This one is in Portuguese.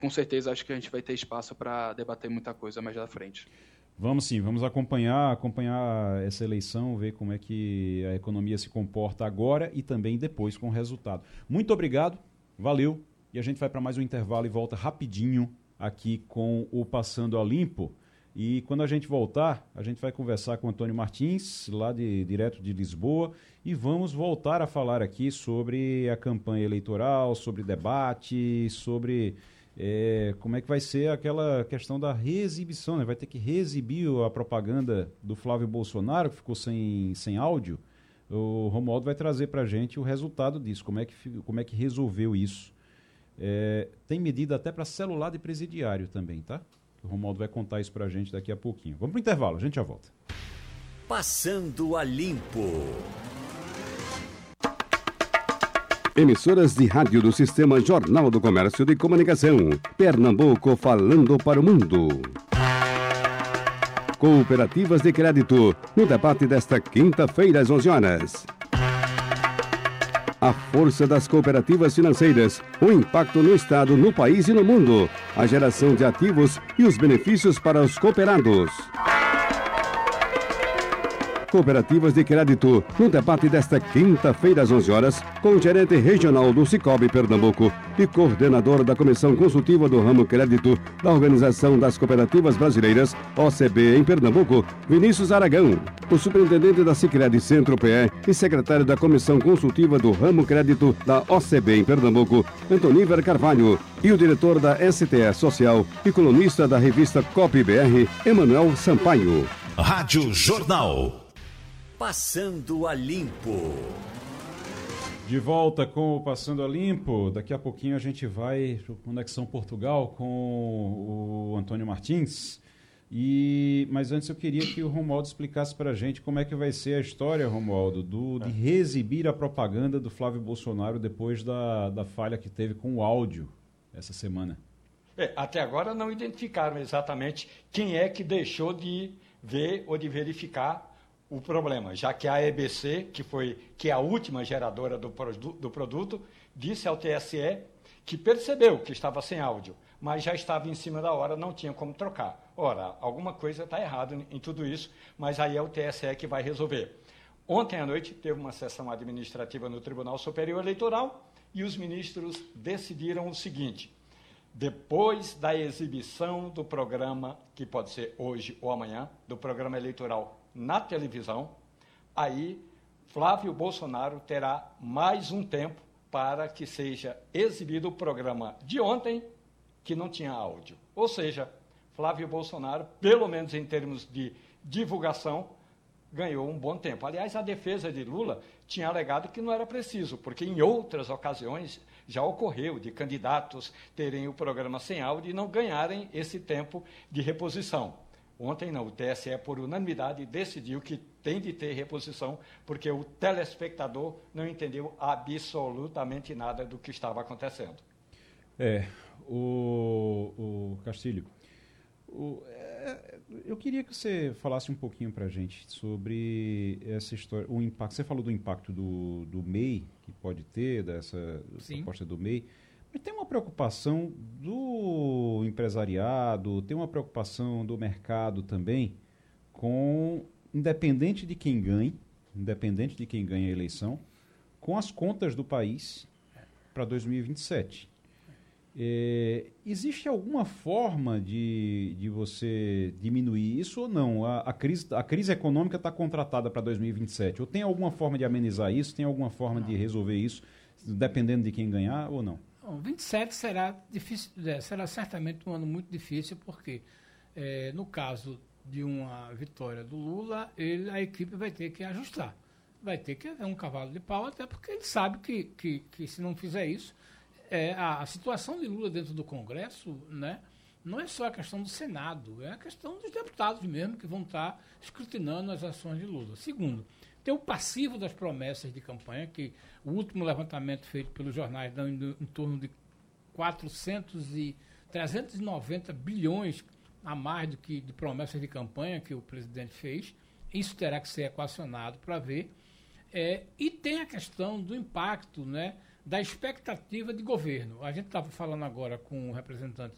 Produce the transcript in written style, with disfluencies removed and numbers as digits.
com certeza acho que a gente vai ter espaço para debater muita coisa mais à frente. Vamos sim, vamos acompanhar essa eleição, ver como é que a economia se comporta agora e também depois com o resultado. Muito obrigado, valeu, e a gente vai para mais um intervalo e volta rapidinho aqui com o Passando a Limpo. E quando a gente voltar, a gente vai conversar com o Antônio Martins, direto de Lisboa, e vamos voltar a falar aqui sobre a campanha eleitoral, sobre debate, sobre como é que vai ser aquela questão da reexibição, né? Vai ter que reexibir a propaganda do Flávio Bolsonaro, que ficou sem áudio. O Romualdo vai trazer para a gente o resultado disso, como é que resolveu isso. Tem medida até para celular de presidiário também, tá? O Romualdo vai contar isso pra gente daqui a pouquinho. Vamos pro intervalo, a gente já volta. Passando a Limpo. Emissoras de rádio do Sistema Jornal do Comércio de Comunicação. Pernambuco falando para o mundo. Cooperativas de crédito, no debate desta quinta-feira às 11 horas. A força das cooperativas financeiras, o impacto no Estado, no país e no mundo, a geração de ativos e os benefícios para os cooperados. Cooperativas de crédito, no debate desta quinta-feira às 11 horas, com o gerente regional do Sicoob Pernambuco e coordenador da Comissão Consultiva do Ramo Crédito da Organização das Cooperativas Brasileiras, OCB, em Pernambuco, Vinícius Aragão, o superintendente da Sicredi Centro-PE e secretário da Comissão Consultiva do Ramo Crédito da OCB em Pernambuco, Antoníver Carvalho, e o diretor da STE Social e colunista da revista COP-BR, Emanuel Sampaio. Rádio Jornal. Passando a Limpo. De volta com o Passando a Limpo. Daqui a pouquinho a gente vai para o Conexão Portugal com o Antônio Martins. Mas antes eu queria que o Romualdo explicasse para a gente como é que vai ser a história, Romualdo, de reexibir a propaganda do Flávio Bolsonaro depois da falha que teve com o áudio essa semana. Até agora não identificaram exatamente quem é que deixou de ver ou de verificar o problema, já que a EBC, que é a última geradora do produto, disse ao TSE que percebeu que estava sem áudio, mas já estava em cima da hora, não tinha como trocar. Ora, alguma coisa está errada em tudo isso, mas aí é o TSE que vai resolver. Ontem à noite teve uma sessão administrativa no Tribunal Superior Eleitoral e os ministros decidiram o seguinte: depois da exibição do programa, que pode ser hoje ou amanhã, do programa eleitoral na televisão, aí Flávio Bolsonaro terá mais um tempo para que seja exibido o programa de ontem, que não tinha áudio. Ou seja, Flávio Bolsonaro, pelo menos em termos de divulgação, ganhou um bom tempo. Aliás, a defesa de Lula tinha alegado que não era preciso, porque em outras ocasiões já ocorreu de candidatos terem o programa sem áudio e não ganharem esse tempo de reposição. Ontem não, o TSE, por unanimidade, decidiu que tem de ter reposição, porque o telespectador não entendeu absolutamente nada do que estava acontecendo. O Castilho, eu queria que você falasse um pouquinho para a gente sobre essa história, o impacto. Você falou do impacto do MEI, que pode ter, dessa proposta do MEI, mas tem uma preocupação do empresariado, tem uma preocupação do mercado também, independente de quem ganhe a eleição, com as contas do país para 2027. Existe alguma forma de você diminuir isso ou não? A crise econômica está contratada para 2027. Ou tem alguma forma de amenizar isso? Tem alguma forma de resolver isso, dependendo de quem ganhar ou não? 27 será difícil, será certamente um ano muito difícil, porque no caso de uma vitória do Lula, a equipe vai ter que ajustar. Vai ter que haver um cavalo de pau, até porque ele sabe que se não fizer isso, a situação de Lula dentro do Congresso, né, não é só a questão do Senado, é a questão dos deputados mesmo que vão estar escrutinando as ações de Lula. Segundo, tem o passivo das promessas de campanha, que o último levantamento feito pelos jornais dá em torno de 390 bilhões a mais do que de promessas de campanha que o presidente fez. Isso terá que ser equacionado para ver. E tem a questão do impacto, né, da expectativa de governo. A gente estava falando agora com o representante